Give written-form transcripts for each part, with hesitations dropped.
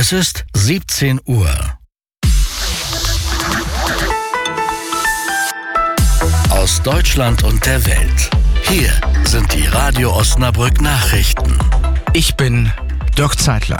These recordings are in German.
Es ist 17 Uhr. Aus Deutschland und der Welt. Hier sind die Radio Osnabrück Nachrichten. Ich bin Dirk Zeitler.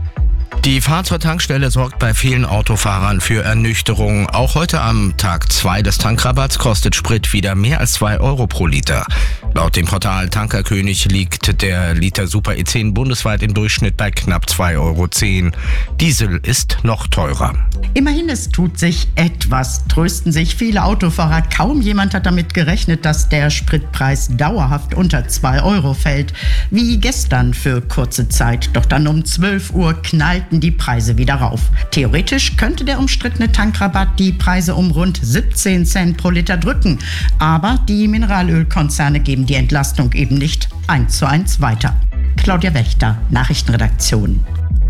Die Fahrt zur Tankstelle sorgt bei vielen Autofahrern für Ernüchterung. Auch heute am Tag 2 des Tankrabatts kostet Sprit wieder mehr als 2 Euro pro Liter. Laut dem Portal Tankerkönig liegt der Liter Super E10 bundesweit im Durchschnitt bei knapp 2,10 Euro. Diesel ist noch teurer. Immerhin, es tut sich etwas, trösten sich viele Autofahrer. Kaum jemand hat damit gerechnet, dass der Spritpreis dauerhaft unter 2 Euro fällt. Wie gestern für kurze Zeit. Doch dann um 12 Uhr knallten die Preise wieder rauf. Theoretisch könnte der umstrittene Tankrabatt die Preise um rund 17 Cent pro Liter drücken. Aber die Mineralölkonzerne geben die Entlastung eben nicht 1:1 weiter. Claudia Wächter, Nachrichtenredaktion.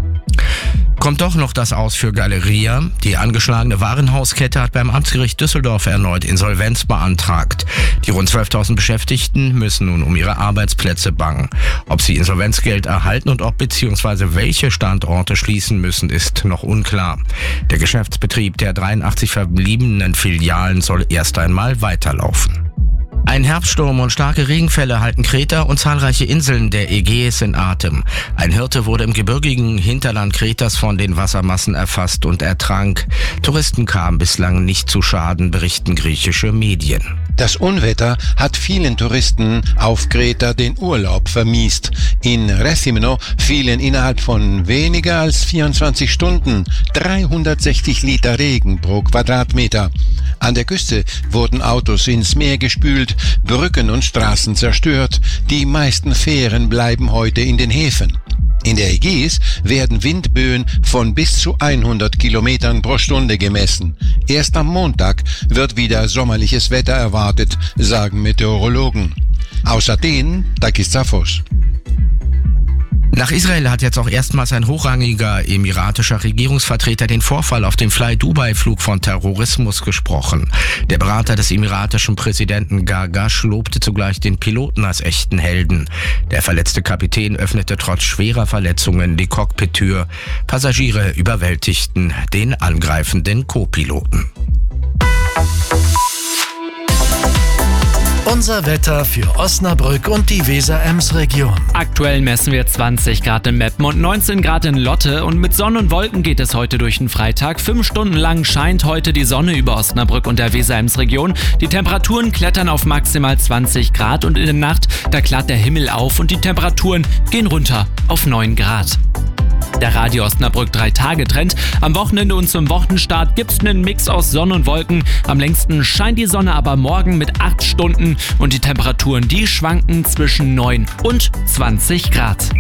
Kommt doch noch das aus für Galeria. Die angeschlagene Warenhauskette hat beim Amtsgericht Düsseldorf erneut Insolvenz beantragt. Die rund 12.000 Beschäftigten müssen nun um ihre Arbeitsplätze bangen. Ob sie Insolvenzgeld erhalten und ob bzw. welche Standorte schließen müssen, ist noch unklar. Der Geschäftsbetrieb der 83 verbliebenen Filialen soll erst einmal weiterlaufen. Ein Herbststurm und starke Regenfälle halten Kreta und zahlreiche Inseln der Ägäis in Atem. Ein Hirte wurde im gebirgigen Hinterland Kretas von den Wassermassen erfasst und ertrank. Touristen kamen bislang nicht zu Schaden, berichten griechische Medien. Das Unwetter hat vielen Touristen auf Kreta den Urlaub vermiest. In Rethymno fielen innerhalb von weniger als 24 Stunden 360 Liter Regen pro Quadratmeter. An der Küste wurden Autos ins Meer gespült, Brücken und Straßen zerstört. Die meisten Fähren bleiben heute in den Häfen. In der Ägäis werden Windböen von bis zu 100 Kilometern pro Stunde gemessen. Erst am Montag wird wieder sommerliches Wetter erwartet, sagen Meteorologen. Aus Athen, Takis Zaphos. Nach Israel hat jetzt auch erstmals ein hochrangiger emiratischer Regierungsvertreter den Vorfall auf dem Fly-Dubai-Flug von Terrorismus gesprochen. Der Berater des emiratischen Präsidenten Gargash lobte zugleich den Piloten als echten Helden. Der verletzte Kapitän öffnete trotz schwerer Verletzungen die Cockpit-Tür. Passagiere überwältigten den angreifenden Co-Piloten. Unser Wetter für Osnabrück und die Weser-Ems-Region. Aktuell messen wir 20 Grad in Meppen und 19 Grad in Lotte und mit Sonne und Wolken geht es heute durch den Freitag. 5 Stunden lang scheint heute die Sonne über Osnabrück und der Weser-Ems-Region. Die Temperaturen klettern auf maximal 20 Grad und in der Nacht, da klart der Himmel auf und die Temperaturen gehen runter auf 9 Grad. Der Radio Osnabrück 3-Tage-Trend. Am Wochenende und zum Wochenstart gibt's einen Mix aus Sonne und Wolken. Am längsten scheint die Sonne aber morgen mit 8 Stunden und die Temperaturen, die schwanken zwischen 9 und 20 Grad.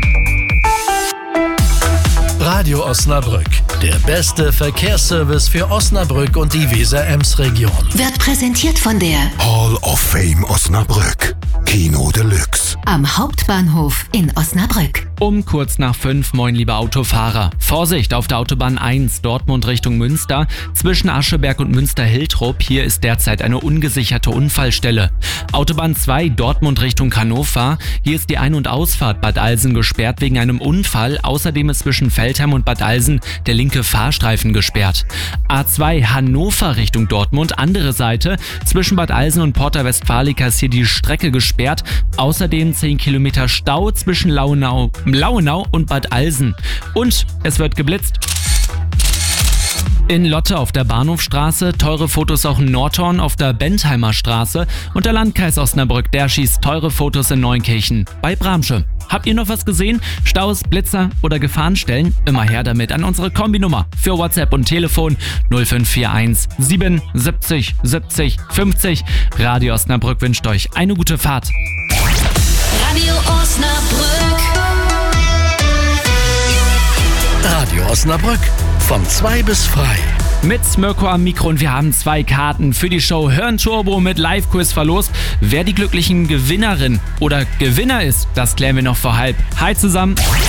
Radio Osnabrück, der beste Verkehrsservice für Osnabrück und die Weser-Ems-Region. Wird präsentiert von der Hall of Fame Osnabrück. Kino Deluxe. am Hauptbahnhof in Osnabrück. Um kurz nach 5, moin liebe Autofahrer. Vorsicht auf der Autobahn 1, Dortmund Richtung Münster. Zwischen Ascheberg und Münster-Hiltrop, hier ist derzeit eine ungesicherte Unfallstelle. Autobahn 2, Dortmund Richtung Hannover. Hier ist die Ein- und Ausfahrt Bad Alsen gesperrt wegen einem Unfall. Außerdem ist zwischen Feldheim und Bad Alsen der linke Fahrstreifen gesperrt. A2, Hannover Richtung Dortmund, andere Seite. Zwischen Bad Alsen und Porta Westfalica ist hier die Strecke gesperrt. Außerdem 10 Kilometer Stau zwischen Lauenau und Bad Alsen. Und es wird geblitzt. In Lotte auf der Bahnhofstraße, teure Fotos auch in Nordhorn auf der Bentheimer Straße und der Landkreis Osnabrück, der schießt teure Fotos in Neunkirchen bei Bramsche. Habt ihr noch was gesehen? Staus, Blitzer oder Gefahrenstellen? Immer her damit an unsere Kombinummer für WhatsApp und Telefon 0541 77 70 50. Radio Osnabrück wünscht euch eine gute Fahrt. Radio Osnabrück. Radio Osnabrück, von 2 bis frei. Mit Mirko am Mikro und wir haben 2 Karten für die Show Hören Turbo mit Live-Quiz verlost. Wer die glücklichen Gewinnerin oder Gewinner ist, das klären wir noch vor halb. Hi zusammen.